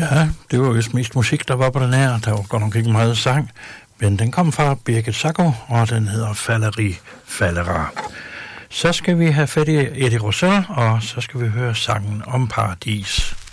Ja, det var vist mest musik, der var på den her. Der var godt nok ikke meget sang, men den kom fra Birgit Sacco, og den hedder Falleri Fallera. Så skal vi have fat i Eddie Rosell, og så skal vi høre sangen om Paradis.